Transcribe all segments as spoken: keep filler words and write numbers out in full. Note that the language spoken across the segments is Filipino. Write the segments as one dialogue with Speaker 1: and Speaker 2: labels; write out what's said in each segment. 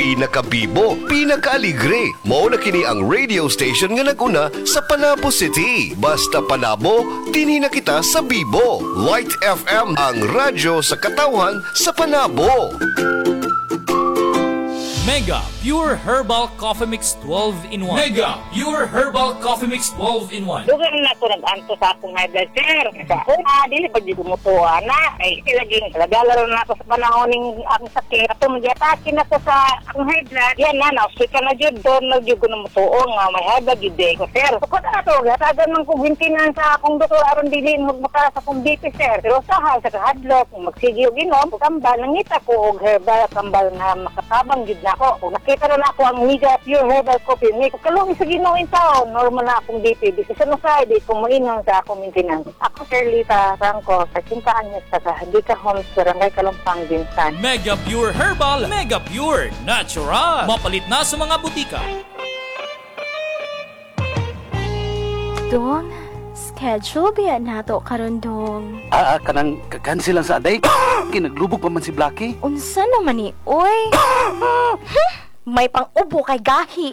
Speaker 1: pinakabibo, pinakaaligre. Mao na kini ang radio station nga naguna sa Panabo City. Basta Panabo, dinhi na kita sa Bibo. Light F M, ang radyo sa katawhan sa Panabo.
Speaker 2: Mega Pure Herbal Coffee Mix twelve in one. Mega Pure Herbal Coffee Mix twelve in one.
Speaker 3: Dugan na ito nag-anto sa akong high blood, sir. Kung ah, dili pa dito mutuwa na, ay ilaging lagalaro na ako sa panahon ng akong sakit. At magyatake na ko sa akong high blood. Yan na, na-hospital na dyan. Doon na dyan ko na mutuwa nga may high blood yun day ko, sir. So, kung na ito, gatagan man kong bintinan sa akong doktor aron dili magmata sa akong B P, sir. Pero sa hal, sa kahadlok, kung magsigyo ginom, kambal, nangita ko og herbal kambal na makatabang yun na ako. Kung nakita na ako ang Mega Pure Herbal Coffee Mix, kalong isa ginawin taon, normal na akong B P. Bisa na sa di kung mainang sa akong maintenance. Ako, Sir Lita Franco, sa cinta anyos sa Hadika Homes, Barangay Kalumpang, Binsan.
Speaker 2: Mega Pure Herbal, Mega Pure Natural. Mapalit na sa mga butika.
Speaker 4: Dong, schedule biya nato karon dong.
Speaker 5: Ah, ah kanang cancel lang sa aday. Kinaglubog pa man si Blacky.
Speaker 4: Unsa naman ni oy? May pang-ubo kay gahi.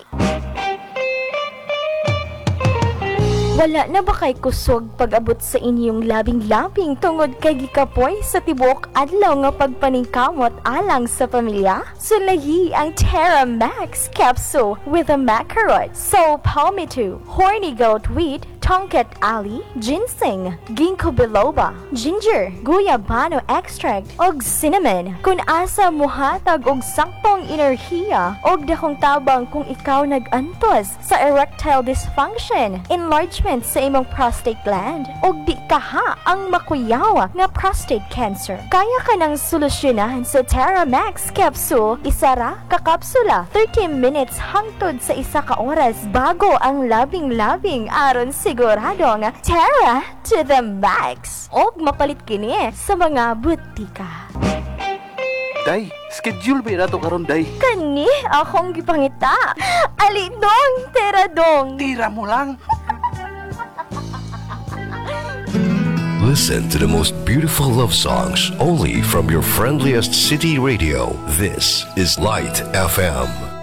Speaker 4: Wala na ba kay kusog pag-abot sa inyong labing-labing tungod kay gikapoy sa tibuok adlaw nga pagpaningkamot alang sa pamilya? Sulayi ang Terra Max Capsule with a macarot, so palmito, horny goat wheat, Tonkat Ali, ginseng, ginkgo biloba, ginger, guyabano extract, og cinnamon. Kung asa muhatag og saktong enerhiya og dakong tabang kung ikaw nag-antos sa erectile dysfunction, enlargement sa imong prostate gland, og di kaha ang makuyaw nga prostate cancer. Kaya ka nang solusyonahan sa Terra Max Capsule, isa ra ka kapsula, thirty minutes hangtod sa isa ka oras bago ang labing-labing aron si sigurado nga Terra to the max. Og mapalit kini sa mga butika.
Speaker 5: Day, schedule ba na ito karon, Day?
Speaker 4: Kani akong gipangita. Ali dong, Terra dong.
Speaker 5: Tira mo lang.
Speaker 1: Listen to the most beautiful love songs only from your friendliest city radio. This is Light F M.